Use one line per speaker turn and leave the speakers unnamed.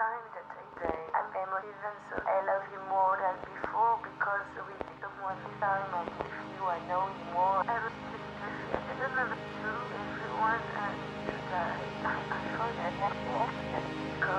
time that I say I'm emotive and so I love you more than before because we take more time and with you I know